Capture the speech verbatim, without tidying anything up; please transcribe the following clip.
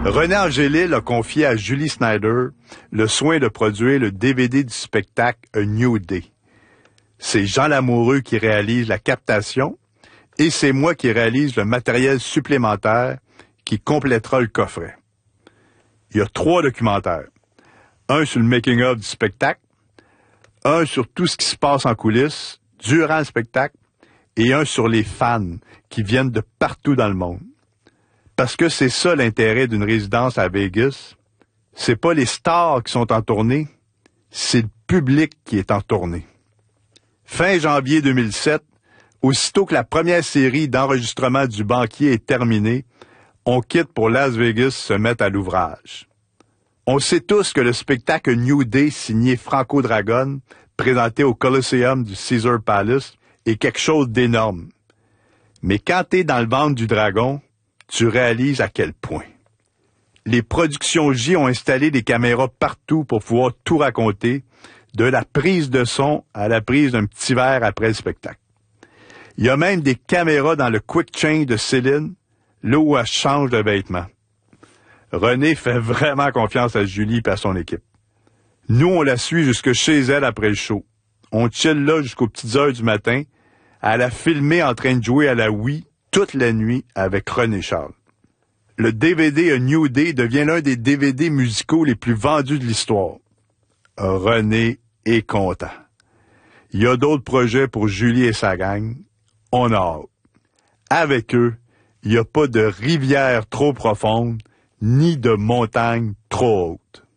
René Angélil a confié à Julie Snyder le soin de produire le D V D du spectacle A New Day. C'est Jean Lamoureux qui réalise la captation et c'est moi qui réalise le matériel supplémentaire qui complétera le coffret. Il y a trois documentaires. Un sur le making-of du spectacle, un sur tout ce qui se passe en coulisses durant le spectacle et un sur les fans qui viennent de partout dans le monde. Parce que c'est ça l'intérêt d'une résidence à Vegas. C'est pas les stars qui sont en tournée, c'est le public qui est en tournée. Fin janvier deux mille sept, aussitôt que la première série d'enregistrement du Banquier est terminée, on quitte pour Las Vegas se mettre à l'ouvrage. On sait tous que le spectacle A New Day signé Franco Dragone, présenté au Coliseum du Caesars Palace, est quelque chose d'énorme. Mais quand t'es dans le ventre du dragon, tu réalises à quel point. Les productions J ont installé des caméras partout pour pouvoir tout raconter, de la prise de son à la prise d'un petit verre après le spectacle. Il y a même des caméras dans le quick change de Céline, là où elle change de vêtements. René fait vraiment confiance à Julie et à son équipe. Nous, on la suit jusque chez elle après le show. On chill là jusqu'aux petites heures du matin. Elle a filmé en train de jouer à la Wii toute la nuit avec René Charles. Le D V D A New Day devient l'un des D V D musicaux les plus vendus de l'histoire. René est content. Il y a d'autres projets pour Julie et sa gang. On a hâte. Avec eux, il n'y a pas de rivière trop profonde, ni de montagne trop haute.